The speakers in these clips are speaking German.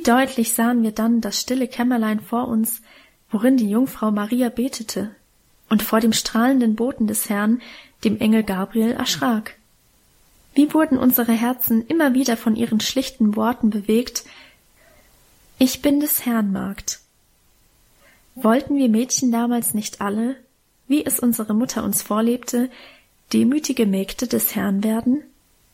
Wie deutlich sahen wir dann das stille Kämmerlein vor uns, worin die Jungfrau Maria betete und vor dem strahlenden Boten des Herrn, dem Engel Gabriel, erschrak. Wie wurden unsere Herzen immer wieder von ihren schlichten Worten bewegt: Ich bin des Herrn Magd. Wollten wir Mädchen damals nicht alle, wie es unsere Mutter uns vorlebte, demütige Mägde des Herrn werden?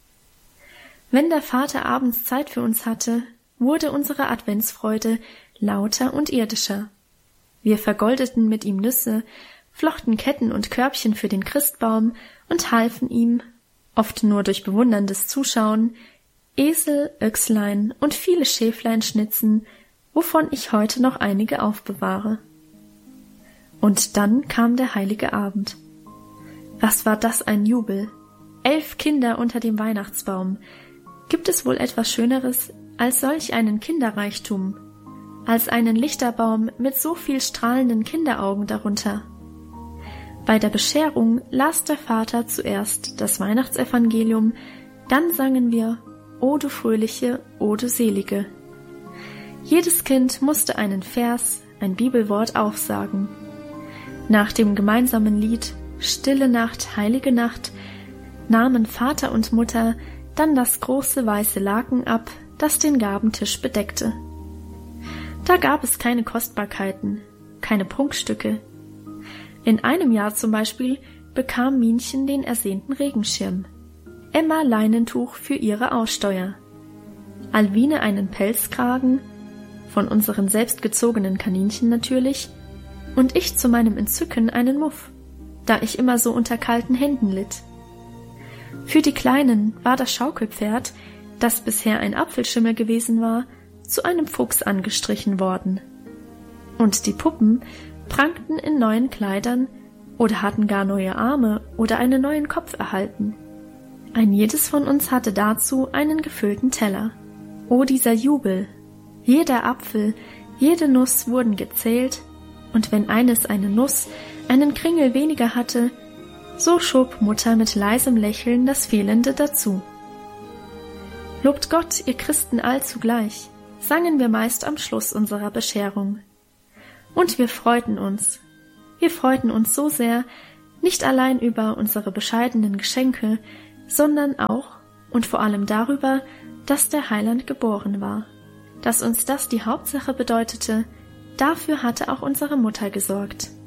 Wenn der Vater abends Zeit für uns hatte, wurde unsere Adventsfreude lauter und irdischer. Wir vergoldeten mit ihm Nüsse, flochten Ketten und Körbchen für den Christbaum und halfen ihm, oft nur durch bewunderndes Zuschauen, Esel, Öchslein und viele Schäflein schnitzen, wovon ich heute noch einige aufbewahre. Und dann kam der heilige Abend. Was war das ein Jubel! 11 Kinder unter dem Weihnachtsbaum. Gibt es wohl etwas Schöneres als solch einen Kinderreichtum, als einen Lichterbaum mit so viel strahlenden Kinderaugen darunter? Bei der Bescherung las der Vater zuerst das Weihnachtsevangelium, dann sangen wir »O du Fröhliche, o du Selige«. Jedes Kind musste einen Vers, ein Bibelwort aufsagen. Nach dem gemeinsamen Lied »Stille Nacht, heilige Nacht« nahmen Vater und Mutter dann das große weiße Laken ab, das den Gabentisch bedeckte. Da gab es keine Kostbarkeiten, keine Prunkstücke. In einem Jahr zum Beispiel bekam Minchen den ersehnten Regenschirm, Emma Leinentuch für ihre Aussteuer, Alwine einen Pelzkragen, von unseren selbstgezogenen Kaninchen natürlich, und ich zu meinem Entzücken einen Muff, da ich immer so unter kalten Händen litt. Für die Kleinen war das Schaukelpferd, das bisher ein Apfelschimmel gewesen war, zu einem Fuchs angestrichen worden. Und die Puppen prangten in neuen Kleidern oder hatten gar neue Arme oder einen neuen Kopf erhalten. Ein jedes von uns hatte dazu einen gefüllten Teller. O dieser Jubel! Jeder Apfel, jede Nuss wurden gezählt, und wenn eines eine Nuss, einen Kringel weniger hatte, so schob Mutter mit leisem Lächeln das Fehlende dazu. Lobt Gott, ihr Christen allzugleich, sangen wir meist am Schluss unserer Bescherung. Und wir freuten uns so sehr, nicht allein über unsere bescheidenen Geschenke, sondern auch und vor allem darüber, dass der Heiland geboren war. Dass uns das die Hauptsache bedeutete, dafür hatte auch unsere Mutter gesorgt.